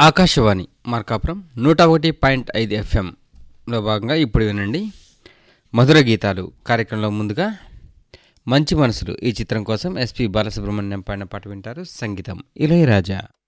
ఆకాశవాణి మార్కాపురం 101.5 ఎఫ్ఎంలో భాగంగా ఇప్పుడు వినండి మధుర గీతాలు కార్యక్రమంలో ముందుగా మంచి మనసులు ఈ చిత్రం కోసం ఎస్పి బాలసుబ్రహ్మణ్యం పాడిన పాట వింటారు. సంగీతం ఇళయరాజా.